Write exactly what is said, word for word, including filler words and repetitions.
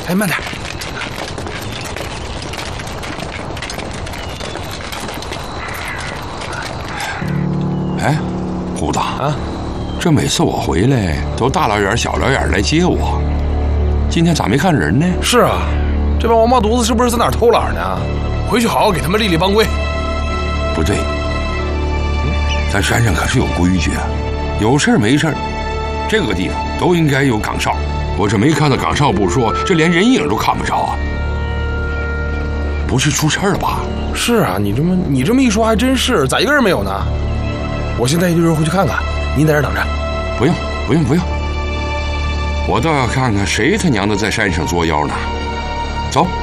哎，慢点。 哎，胡子啊， 这每次我回来都大老远小老远来接我，今天咋没看人呢？ 是啊，这帮王八犊子是不是在哪儿偷懒呢？回去好好给他们立立帮规。 不对，咱山上可是有规矩啊，有事没事这个地方都应该有岗哨。我这没看到岗哨不说，这连人影都看不着啊！不是出事了吧？ 是啊，你这么你这么一说还真是，咋一个人没有呢？我现在一溜人回去看看，您在这等着。 不用不用不用，我倒要看看谁他娘的在山上作妖呢。走。